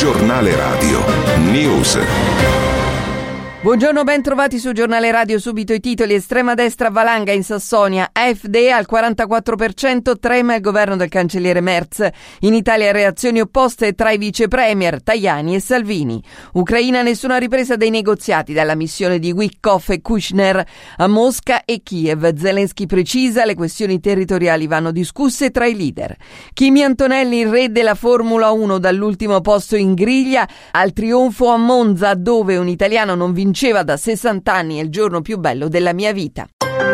Giornale Radio News. Buongiorno, ben trovati su Giornale Radio. Subito i titoli. Estrema destra valanga in Sassonia, AfD al 44%, trema il governo del cancelliere Merz. In Italia reazioni opposte tra i vice premier Tajani e Salvini. Ucraina, nessuna ripresa dei negoziati dalla missione di Witkoff e Kushner a Mosca e Kiev. Zelensky precisa, le questioni territoriali vanno discusse tra i leader. Kimi Antonelli, il re della Formula 1 dall'ultimo posto in griglia al trionfo a Monza, dove un italiano non vinceva da 60 anni. È il giorno più bello della mia vita.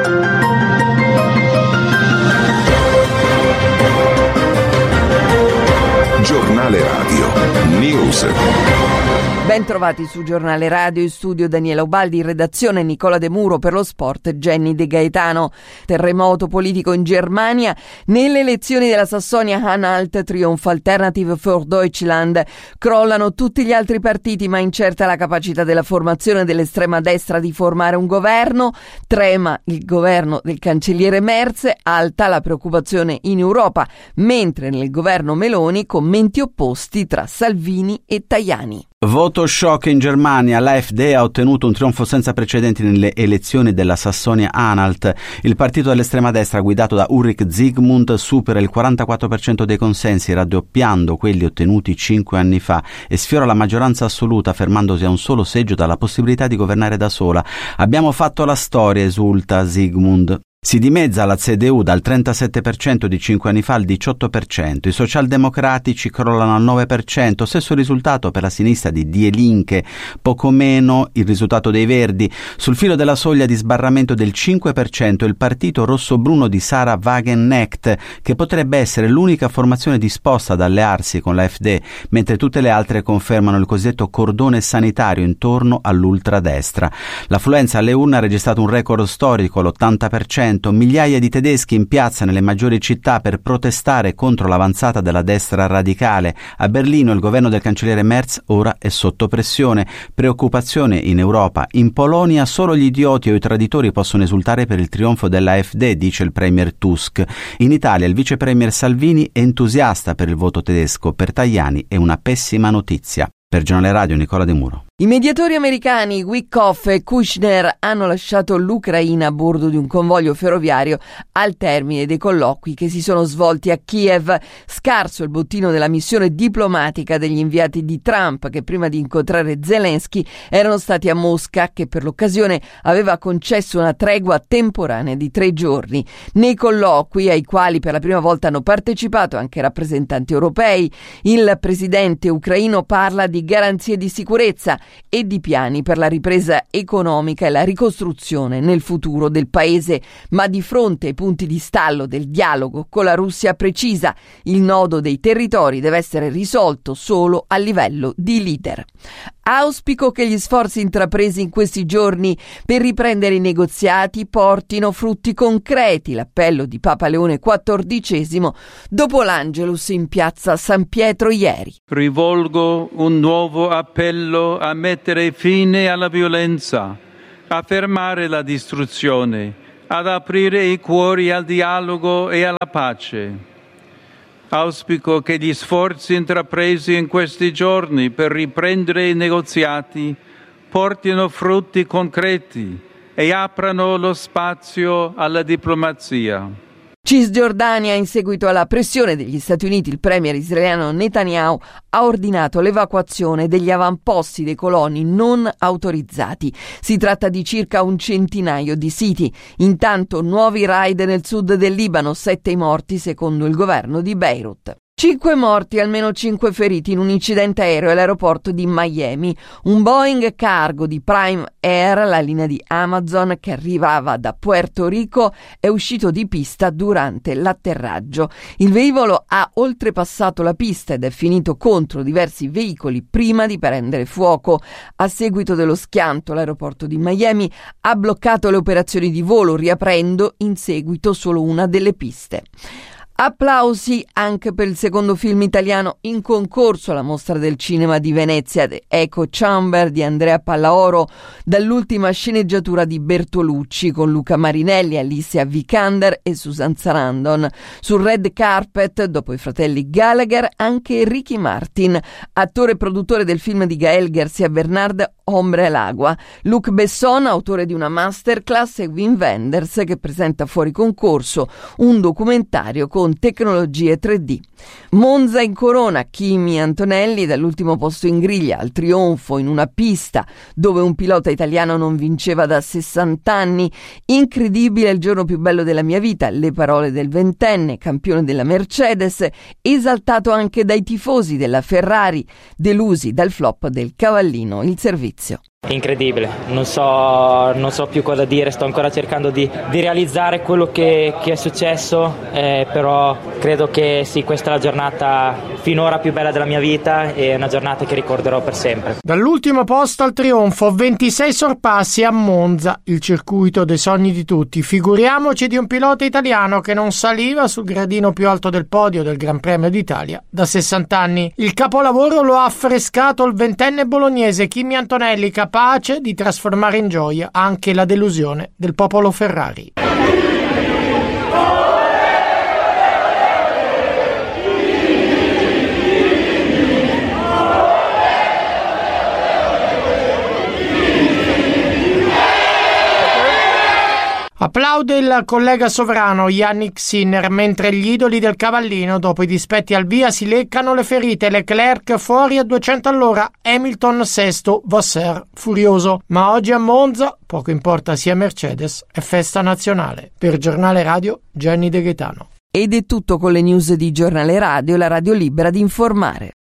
Giornale Radio News. Ben trovati su Giornale Radio, in studio Daniela Ubaldi, in redazione Nicola De Muro, per lo sport Jenny De Gaetano. Terremoto politico in Germania, nelle elezioni della Sassonia-Anhalt trionfa Alternative für Deutschland, crollano tutti gli altri partiti ma incerta la capacità della formazione dell'estrema destra di formare un governo, trema il governo del cancelliere Merz, alta la preoccupazione in Europa, mentre nel governo Meloni commenti opposti tra Salvini e Tajani. Voto shock in Germania, l'AfD ha ottenuto un trionfo senza precedenti nelle elezioni della Sassonia-Anhalt. Il partito dell'estrema destra guidato da Ulrich Zygmunt supera il 44% dei consensi, raddoppiando quelli ottenuti 5 anni fa, e sfiora la maggioranza assoluta, fermandosi a un solo seggio dalla possibilità di governare da sola. Abbiamo fatto la storia, esulta Zygmunt. Si dimezza la CDU dal 37% di 5 anni fa al 18%, i socialdemocratici crollano al 9%, stesso risultato per la sinistra di Die Linke, poco meno il risultato dei Verdi. Sul filo della soglia di sbarramento del 5% il partito rosso-bruno di Sarah Wagenknecht, che potrebbe essere l'unica formazione disposta ad allearsi con l'AfD, mentre tutte le altre confermano il cosiddetto cordone sanitario intorno all'ultradestra. L'affluenza alle urne ha registrato un record storico, l'80%. Migliaia di tedeschi in piazza nelle maggiori città per protestare contro l'avanzata della destra radicale. A Berlino il governo del cancelliere Merz ora è sotto pressione. Preoccupazione in Europa. In Polonia solo gli idioti o i traditori possono esultare per il trionfo dell'AfD, dice il premier Tusk. In Italia il vice premier Salvini è entusiasta per il voto tedesco. Per Tajani è una pessima notizia. Per Giornale Radio Nicola De Muro. I mediatori americani Witkoff e Kushner hanno lasciato l'Ucraina a bordo di un convoglio ferroviario al termine dei colloqui che si sono svolti a Kiev. Scarso il bottino della missione diplomatica degli inviati di Trump, che prima di incontrare Zelensky erano stati a Mosca, che per l'occasione aveva concesso una tregua temporanea di 3 giorni. Nei colloqui, ai quali per la prima volta hanno partecipato anche rappresentanti europei, il presidente ucraino parla di garanzie di sicurezza e di piani per la ripresa economica e la ricostruzione nel futuro del paese, ma di fronte ai punti di stallo del dialogo con la Russia precisa: il nodo dei territori deve essere risolto solo a livello di leader. Auspico che gli sforzi intrapresi in questi giorni per riprendere i negoziati portino frutti concreti, l'appello di Papa Leone XIV dopo l'Angelus in piazza San Pietro ieri. Rivolgo un nuovo appello a mettere fine alla violenza, a fermare la distruzione, ad aprire i cuori al dialogo e alla pace. Auspico che gli sforzi intrapresi in questi giorni per riprendere i negoziati portino frutti concreti e aprano lo spazio alla diplomazia. Cisgiordania, in seguito alla pressione degli Stati Uniti, il premier israeliano Netanyahu ha ordinato l'evacuazione degli avamposti dei coloni non autorizzati. Si tratta di circa un centinaio di siti. Intanto nuovi raid nel sud del Libano, 7 morti secondo il governo di Beirut. 5 morti, almeno 5 feriti in un incidente aereo all'aeroporto di Miami. Un Boeing cargo di Prime Air, la linea di Amazon che arrivava da Puerto Rico, è uscito di pista durante l'atterraggio. Il velivolo ha oltrepassato la pista ed è finito contro diversi veicoli prima di prendere fuoco. A seguito dello schianto, l'aeroporto di Miami ha bloccato le operazioni di volo, riaprendo in seguito solo una delle piste. Applausi anche per il secondo film italiano in concorso alla Mostra del Cinema di Venezia, The Echo Chamber di Andrea Pallaoro, dall'ultima sceneggiatura di Bertolucci con Luca Marinelli, Alicia Vikander e Susan Sarandon. Sul red carpet, dopo i fratelli Gallagher, anche Ricky Martin, attore e produttore del film di Gael García Bernal, Hombre al Agua, Luc Besson, autore di una masterclass, e Wim Wenders, che presenta fuori concorso un documentario con tecnologie 3D. Monza in corona, Kimi Antonelli dall'ultimo posto in griglia al trionfo in una pista dove un pilota italiano non vinceva da 60 anni. Incredibile, il giorno più bello della mia vita, le parole del ventenne, campione della Mercedes, esaltato anche dai tifosi della Ferrari, delusi dal flop del cavallino Il Servizio. Incredibile, non so più cosa dire, sto ancora cercando di realizzare quello che è successo, però credo che sì, questa è la giornata finora più bella della mia vita e una giornata che ricorderò per sempre. Dall'ultimo posto al trionfo, 26 sorpassi a Monza, il circuito dei sogni di tutti. Figuriamoci di un pilota italiano che non saliva sul gradino più alto del podio del Gran Premio d'Italia da 60 anni. Il capolavoro lo ha affrescato il ventenne bolognese Kimi Antonelli, capace di trasformare in gioia anche la delusione del popolo Ferrari. Applaude il collega sovrano Yannick Sinner mentre gli idoli del cavallino, dopo i dispetti al via, si leccano le ferite. Leclerc fuori a 200 all'ora, Hamilton sesto, Vasseur furioso. Ma oggi a Monza, poco importa sia Mercedes, è festa nazionale. Per Giornale Radio, Gianni De Gaetano. Ed è tutto con le news di Giornale Radio, la radio libera di informare.